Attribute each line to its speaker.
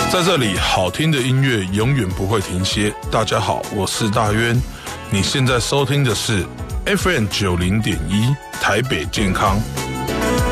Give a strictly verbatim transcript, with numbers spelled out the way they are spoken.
Speaker 1: 在这里，好听的音乐永远不会停歇。大家好，我是大渊，你现在收听的是 F M 九零点一台北健康。